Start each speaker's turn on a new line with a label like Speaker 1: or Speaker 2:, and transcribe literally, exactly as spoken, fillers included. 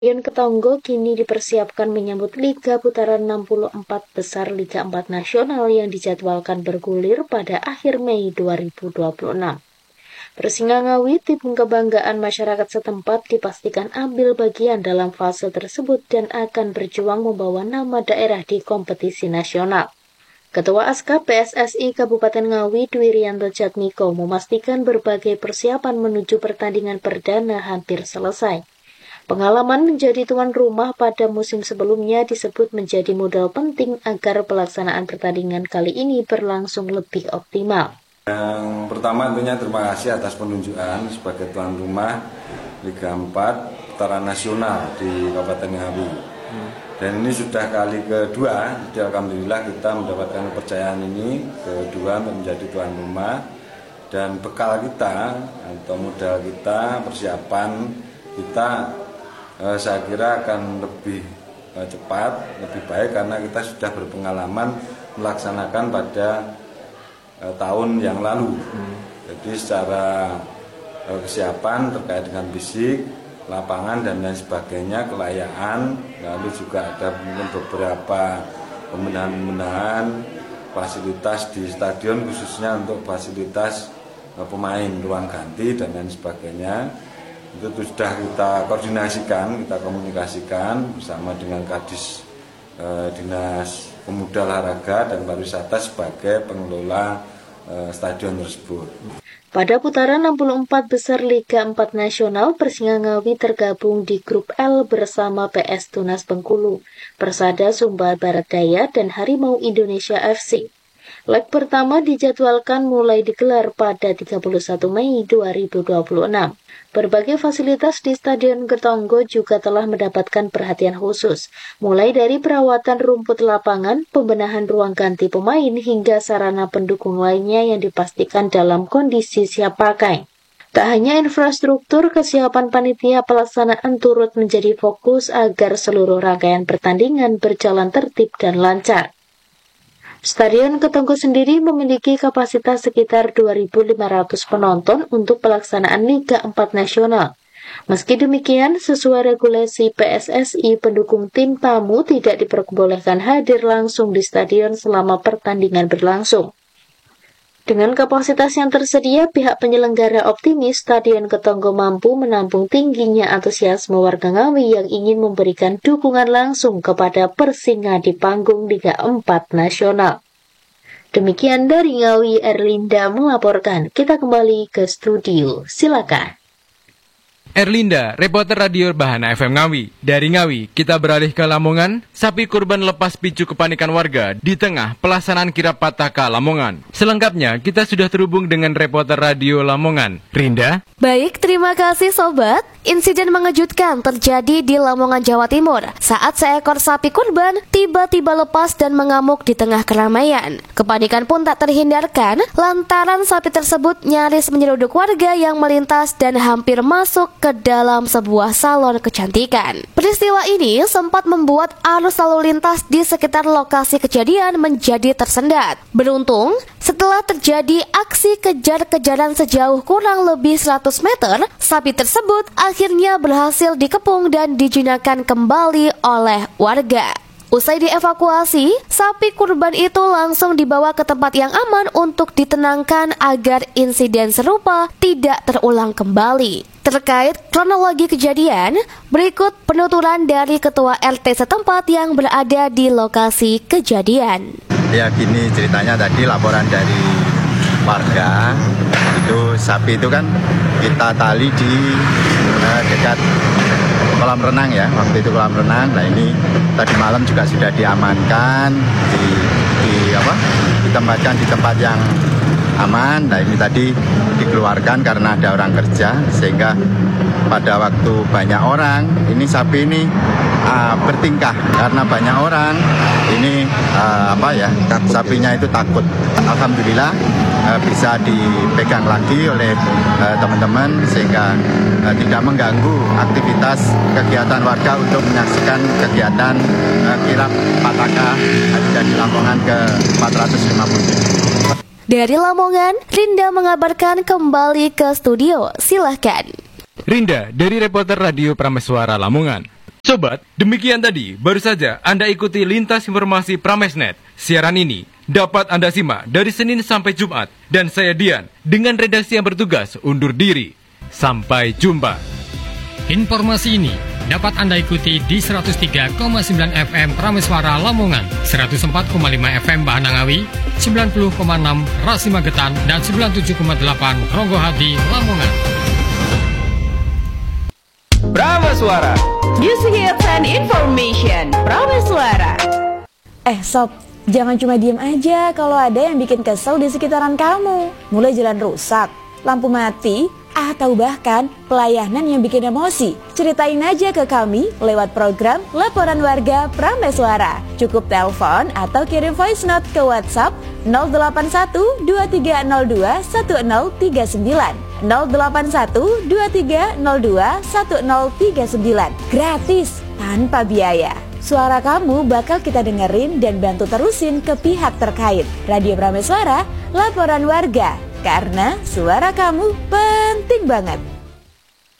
Speaker 1: Stadion Ketonggo kini dipersiapkan menyambut Liga Putaran enam puluh empat Besar Liga empat Nasional yang dijadwalkan bergulir pada akhir Mei dua ribu dua puluh enam. Persingangawi, tim kebanggaan masyarakat setempat, dipastikan ambil bagian dalam fase tersebut dan akan berjuang membawa nama daerah di kompetisi nasional. Ketua Aska P S S I Kabupaten Ngawi, Dwi Rianto Jatmiko, memastikan berbagai persiapan menuju pertandingan perdana hampir selesai. Pengalaman menjadi tuan rumah pada musim sebelumnya disebut menjadi modal penting agar pelaksanaan pertandingan kali ini berlangsung lebih optimal.
Speaker 2: Yang pertama tentunya terima kasih atas penunjukan sebagai tuan rumah Liga empat Putaran Nasional di Kabupaten Ngawi. Dan ini sudah kali kedua, jadi alhamdulillah kita mendapatkan kepercayaan ini kedua untuk menjadi tuan rumah. Dan bekal kita atau modal kita, persiapan kita, eh, saya kira akan lebih eh, cepat, lebih baik karena kita sudah berpengalaman melaksanakan pada eh, tahun yang lalu. Jadi secara eh, kesiapan terkait dengan fisik, lapangan dan lain sebagainya, kelayaan, lalu juga ada mungkin beberapa pembenahan-pembenahan fasilitas di stadion, khususnya untuk fasilitas uh, pemain, ruang ganti dan lain sebagainya. Itu sudah kita koordinasikan, kita komunikasikan bersama dengan Kadis uh, Dinas Pemuda Olahraga dan Pariwisata sebagai pengelola uh, stadion tersebut.
Speaker 1: Pada putaran enam puluh empat Besar Liga empat Nasional, Persingangawi tergabung di grup L bersama P S Tunas Bengkulu, Persada Sumbar Barat Daya, dan Harimau Indonesia F C. Leg pertama dijadwalkan mulai digelar pada tiga puluh satu Mei dua ribu dua puluh enam. Berbagai fasilitas di Stadion Ketonggo juga telah mendapatkan perhatian khusus, mulai dari perawatan rumput lapangan, pembenahan ruang ganti pemain, hingga sarana pendukung lainnya yang dipastikan dalam kondisi siap pakai. Tak hanya infrastruktur, kesiapan panitia pelaksanaan turut menjadi fokus agar seluruh rangkaian pertandingan berjalan tertib dan lancar. Stadion Ketonggo sendiri memiliki kapasitas sekitar dua ribu lima ratus penonton untuk pelaksanaan Liga empat Nasional. Meski demikian, sesuai regulasi P S S I, pendukung tim tamu tidak diperbolehkan hadir langsung di stadion selama pertandingan berlangsung. Dengan kapasitas yang tersedia, pihak penyelenggara optimis Stadion Ketonggo mampu menampung tingginya antusiasme warga Ngawi yang ingin memberikan dukungan langsung kepada Persinga di panggung Liga empat Nasional. Demikian dari Ngawi, Erlinda melaporkan. Kita kembali ke studio. Silakan.
Speaker 3: Erlinda, reporter radio Bahana F M Ngawi. Dari Ngawi, kita beralih ke Lamongan. Sapi kurban lepas picu kepanikan warga di tengah pelaksanaan kirap Pataka Lamongan. Selengkapnya, kita sudah terhubung dengan reporter radio Lamongan, Rinda.
Speaker 4: Baik, terima kasih sobat. Insiden mengejutkan terjadi di Lamongan, Jawa Timur saat seekor sapi kurban tiba-tiba lepas dan mengamuk di tengah keramaian. Kepanikan pun tak terhindarkan lantaran sapi tersebut nyaris menyeruduk warga yang melintas dan hampir masuk ke dalam sebuah salon kecantikan. Peristiwa ini sempat membuat arus lalu lintas di sekitar lokasi kejadian menjadi tersendat. Beruntung, setelah terjadi aksi kejar-kejaran sejauh kurang lebih seratus meter, sapi tersebut akhirnya berhasil dikepung dan dijinakkan kembali oleh warga. Usai dievakuasi, sapi kurban itu langsung dibawa ke tempat yang aman untuk ditenangkan agar insiden serupa tidak terulang kembali. Terkait kronologi kejadian, berikut penuturan dari Ketua R T setempat yang berada di lokasi kejadian.
Speaker 5: Ya gini ceritanya, tadi laporan dari warga, itu sapi itu kan kita tali di eh, dekat kolam renang ya, waktu itu kolam renang. Nah ini tadi malam juga sudah diamankan, di, di apa, ditempatkan di tempat yang aman. Nah ini tadi dikeluarkan karena ada orang kerja, sehingga pada waktu banyak orang, ini sapi ini uh, bertingkah karena banyak orang. Ini uh, apa ya, sapinya itu takut. Alhamdulillah uh, bisa dipegang lagi oleh uh, teman-teman sehingga uh, tidak mengganggu aktivitas kegiatan warga untuk menyaksikan kegiatan uh, kirap Pataka dari Lamongan ke empat ratus lima puluh.
Speaker 4: Dari Lamongan, Rinda mengabarkan kembali ke studio. Silahkan.
Speaker 3: Rinda, dari reporter radio Prameswara Lamongan. Sobat, demikian tadi baru saja Anda ikuti Lintas Informasi Pramesnet. Siaran ini dapat Anda simak dari Senin sampai Jumat. Dan saya Dian, dengan redaksi yang bertugas undur diri. Sampai jumpa.
Speaker 6: Informasi ini dapat Anda ikuti di seratus tiga koma sembilan F M Prameswara Lamongan, seratus empat koma lima F M Bahanangawi, sembilan puluh koma enam Rasi Magetan, dan sembilan puluh tujuh koma delapan Ronggohadi Lamongan.
Speaker 7: Prameswara, news hits and information. Prameswara.
Speaker 8: Eh sob, jangan cuma diem aja kalau ada yang bikin kesel di sekitaran kamu. Mulai jalan rusak, lampu mati, atau bahkan pelayanan yang bikin emosi. Ceritain aja ke kami lewat program Laporan Warga Prameswara. Cukup telepon atau kirim voice note ke WhatsApp nol delapan satu dua tiga nol dua satu nol tiga sembilan nol delapan satu dua tiga nol dua satu nol tiga sembilan. Gratis, tanpa biaya. Suara kamu bakal kita dengerin dan bantu terusin ke pihak terkait. Radio Prameswara, Laporan Warga. Karena suara kamu penting banget.